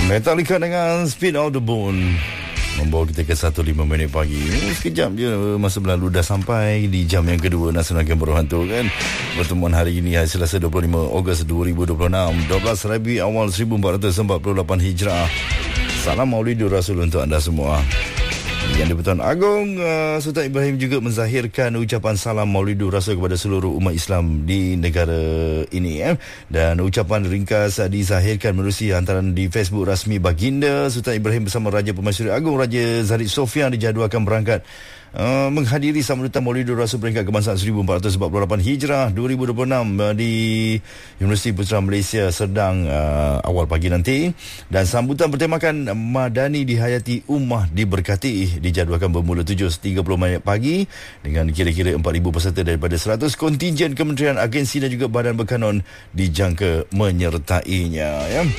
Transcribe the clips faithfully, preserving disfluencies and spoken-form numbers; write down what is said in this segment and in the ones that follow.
Metallica dengan Speed of the Bone membawa kita ke satu lima minit pagi. Sekejap je masa berlalu dah sampai di jam yang kedua Nasional Game Berhantu kan. Pertemuan hari ini hari Selasa dua puluh lima Ogos dua ribu dua puluh enam, dua belas Rabiul Awal seribu empat ratus empat puluh lapan Hijrah. Salam Maulidur Rasul untuk anda semua. Yang di-Pertuan Agong uh, Sultan Ibrahim juga menzahirkan ucapan salam Maulidur Rasul kepada seluruh umat Islam di negara ini eh. Dan ucapan ringkas uh, dizahirkan menerusi hantaran di Facebook rasmi Baginda. Sultan Ibrahim bersama Raja Pemasyuri Agong Raja Zahid Sofian dijadualkan berangkat Uh, menghadiri sambutan Maulidur Rasul peringkat kebangsaan seribu empat ratus empat puluh lapan Hijrah dua ribu dua puluh enam uh, di Universiti Putra Malaysia Serdang uh, awal pagi nanti. Dan sambutan bertemakan Madani dihayati Ummah diberkati dijadualkan bermula tujuh tiga puluh minit pagi dengan kira-kira empat ribu peserta daripada seratus kontingen kementerian, agensi dan juga badan berkanun dijangka menyertainya ya.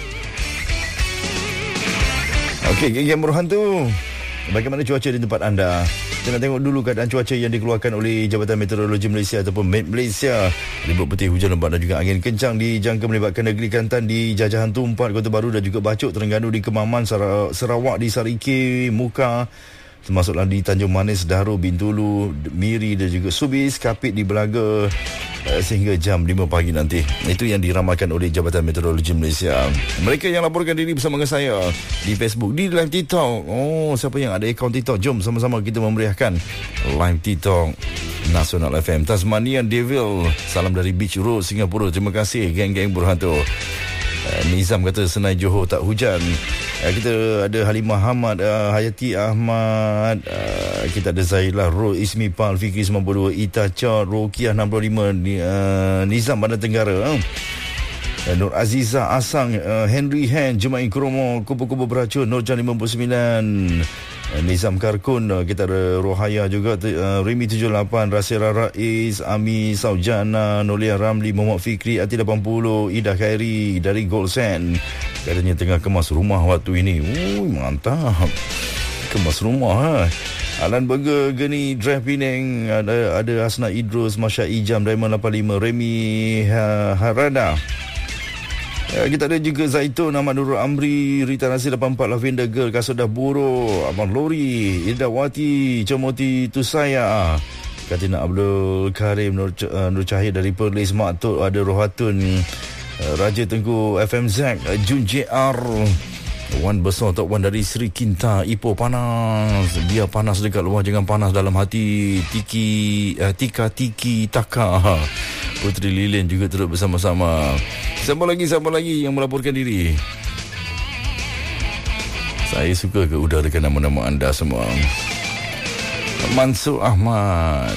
Okey, geng-geng berhantu, bagaimana cuaca di tempat anda? Kita nak tengok dulu keadaan cuaca yang dikeluarkan oleh Jabatan Meteorologi Malaysia ataupun Met Malaysia. Ribut putih, hujan lebat dan juga angin kencang dijangka melibatkan negeri Kelantan di Jajahan Tumpat, Kota Baru dan juga Bacok, Terengganu di Kemaman, Sarawak di Sarike, Muka, termasuklah di Tanjung Manis, Dahru, Bintulu, Miri dan juga Subis, Kapit di Belaga sehingga jam lima pagi nanti. Itu yang diramalkan oleh Jabatan Meteorologi Malaysia. Mereka yang laporkan diri bersama dengan saya di Facebook, di live TikTok. Oh, siapa yang ada akaun TikTok? Jom sama-sama kita memeriahkan live TikTok Nasional F M. Tasmanian Devil, salam dari Beach Road, Singapura. Terima kasih geng-geng berhantu. Uh, Nizam kata Senai Johor tak hujan. Uh, kita ada Halimah Ahmad, uh, Hayati Ahmad, uh, kita ada Zailah Ro, Ismi Pal, Fikri sembilan puluh dua, Ita Char, Rokiah enam puluh lima, uh, Nizam Bandar Tenggara, uh. uh, Nur Azizah Asang, uh, Henry Hen, Jema'i Kromo, Kupu-Kupu Beracun, Nurjan lima puluh sembilan, uh, Nizam Karkun, uh, kita ada Rohaya juga, uh, Rimi tujuh puluh lapan, Rasira Rais, Ami Saujana, Nolia Ramli, Muhammad Fikri, Ati lapan puluh, Ida Khairi dari Golsen, katanya tengah kemas rumah waktu ini. Ui, mantap, kemas rumah ha. Alan Burger, Geni Drive Penang, ada ada Hasna Idrus, Masya Ijam, Diamond lapan puluh lima, Remy ha, Harada. Ya, kita ada juga Zaitun, Ahmad Nurul Amri, Rita Nasir lapan puluh empat, Lavender Girl, Kasodah Buro, Abang Lori, Idawati, Comoti Tusaya, Katina Abdul Karim, Nur, uh, Nur Cahir dari Perlis, Mak Tok, ada Rohatun, uh, Raja Tengku, F M Z, uh, Jun J R, Wan Besar Tok Wan dari Sri Kinta, Ipoh panas, biar panas dekat luar, jangan panas dalam hati. Tiki, uh, Tika Tiki Taka, Putri Lilian juga turut bersama-sama. Siapa lagi, siapa lagi yang melaporkan diri? Saya suka ke udarakan nama-nama anda semua. Mansur Ahmad,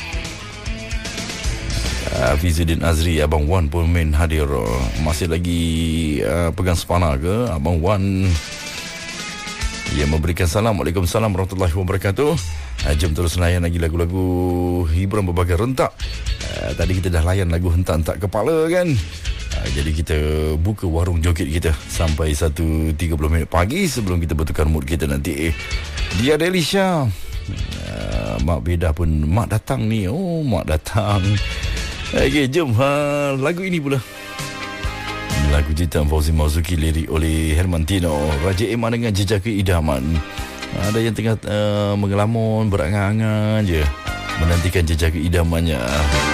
Hafizuddin Azri, Abang Wan pun main hadir. Masih lagi uh, pegang spana ke Abang Wan yang memberikan salam. Waalaikumsalam warahmatullahi wabarakatuh. uh, Jom terus layan lagi lagu-lagu hiburan berbagai rentak. uh, Tadi kita dah layan lagu hentak-hentak kepala kan. uh, Jadi kita buka warung joget kita sampai satu tiga puluh minit pagi sebelum kita bertukar mood kita nanti. Dia Delisha, uh, Mak Bedah pun Mak datang ni. Oh, Mak datang. Okey, jom ha, lagu ini pula. Lagu Jitan Fauzi Marzuki, lirik oleh Herman Tino, Raja Eman dengan Jejaka Idaman. Ada yang tengah uh, mengelamun, berangan-angan je menantikan jejaka idamannya.